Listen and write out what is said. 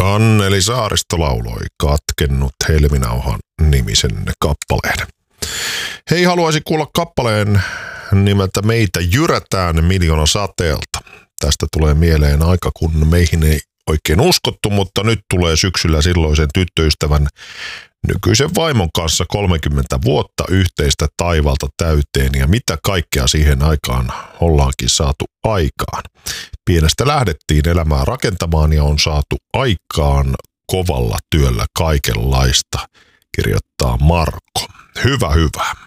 Anneli Saaristo lauloi Katkennut helminauhan nimisen kappaleen. Hei, haluaisi kuulla kappaleen nimeltä Meitä jyrätään miljoona sateelta. Tästä tulee mieleen aika, kun meihin ei oikein uskottu, mutta nyt tulee syksyllä silloisen tyttöystävän nykyisen vaimon kanssa 30 vuotta yhteistä taivalta täyteen ja mitä kaikkea siihen aikaan ollaankin saatu aikaan. Pienestä lähdettiin elämää rakentamaan ja on saatu aikaan kovalla työllä kaikenlaista, kirjoittaa Marko. Hyvä, hyvä.